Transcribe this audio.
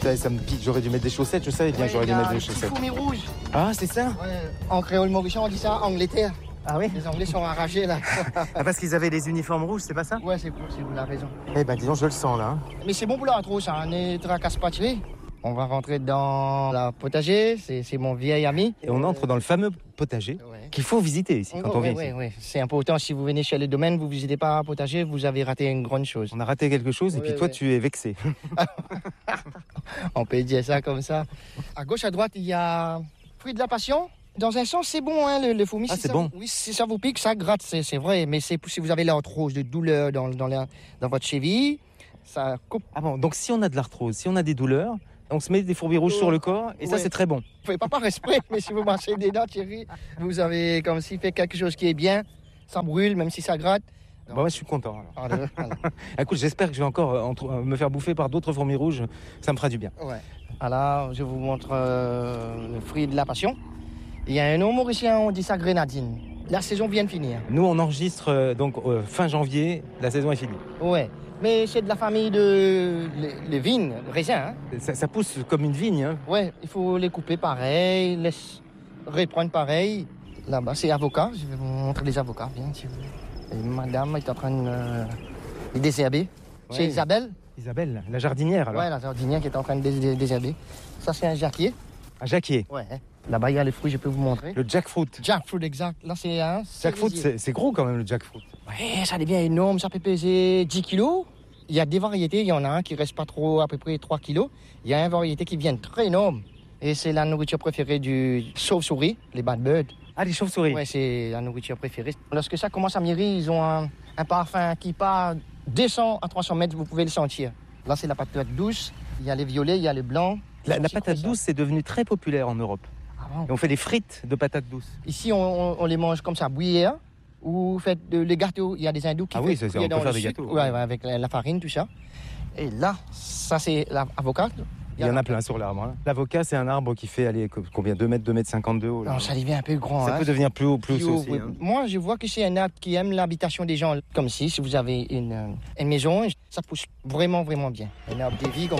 Putain, ça me pique, j'aurais dû mettre des chaussettes, je savais bien que j'aurais dû mettre des chaussettes. Fourmi rouge. Ah, c'est ça? Ouais, en créole mauricien, on dit ça Angleterre. Ah oui? Les Anglais sont enragés là. Ah, parce qu'ils avaient les uniformes rouges, c'est pas ça? Ouais, c'est vous la raison. Eh ben, disons, je le sens là. Hein. Mais c'est bon pour la trop, ça, on est tracasse pas tué. On va rentrer dans la potager, c'est mon vieil ami. Et on entre dans le fameux potager qu'il faut visiter ici quand on vient ici. Oui, c'est important. Si vous venez chez le domaine, vous visitez pas un potager, vous avez raté une grande chose. On a raté quelque chose et puis toi, tu es vexé. On peut dire ça comme ça. À gauche, à droite, il y a fruit de la passion. Dans un sens, c'est bon, hein, le fourmi. Ah, c'est bon. Oui, si ça vous pique, ça gratte, c'est vrai. Mais c'est si vous avez l'arthrose de douleur dans votre cheville, ça coupe. Ah bon, donc si on a de l'arthrose, si on a des douleurs, on se met des fourmis rouges sur le corps et ça, c'est très bon. Vous ne pouvez pas par esprit, mais si vous marchez des dents, Thierry, vous avez comme s'il fait quelque chose qui est bien. Ça brûle, même si ça gratte. Bon, moi, je suis content. Alors. Écoute, j'espère que je vais encore me faire bouffer par d'autres fourmis rouges. Ça me fera du bien. Ouais. Alors, je vous montre le fruit de la passion. Il y a un nom mauricien, on dit ça grenadine. La saison vient de finir. Nous, on enregistre donc fin janvier. La saison est finie. Ouais. Mais c'est de la famille de les vignes, le raisin. Hein. Ça pousse comme une vigne. Hein. Ouais, il faut les couper pareil, les reprendre pareil. Là-bas, c'est avocat. Je vais vous montrer les avocats, bien si vous voulez. Et madame est en train de désherber. Ouais. C'est Isabelle. Isabelle, la jardinière alors. Ouais, la jardinière qui est en train de désherber. Ça, c'est un jacquier. Un jacquier. Ouais. Là-bas, il y a les fruits, je peux vous montrer. Le jackfruit. Jackfruit, exact. Là, c'est un... Jackfruit, c'est gros quand même, le jackfruit. Ouais, ça devient énorme. Ça peut peser 10 kilos. Il y a des variétés. Il y en a un qui reste pas trop, à peu près 3 kilos. Il y a une variété qui vient très énorme. Et c'est la nourriture préférée du chauve-souris, les bad birds. Ah, les chauves-souris. Ouais, c'est la nourriture préférée. Lorsque ça commence à mûrir, ils ont un parfum qui part 200 à 300 mètres, vous pouvez le sentir. Là, c'est la patate douce. Il y a les violets, il y a les blancs. La patate douce, c'est devenu très populaire en Europe. Ah bon? Et on fait des frites de patates douces. Ici, on les mange comme ça, bouillir. Ou faites les gâteaux. Il y a des hindous qui on peut faire des gâteaux. Ouais, avec la farine, tout ça. Et là, ça, c'est l'avocat. Il y en a plein sur l'arbre. Hein. L'avocat, c'est un arbre qui fait, combien, 2 mètres, 2 mètres 50 de haut. Là. Non, ça devient un peu grand. Ça peut devenir plus haut, plus haut aussi. Oui. Hein. Moi, je vois que c'est un arbre qui aime l'habitation des gens. Comme si vous avez une maison, ça pousse vraiment, vraiment bien. Un arbre de vie comme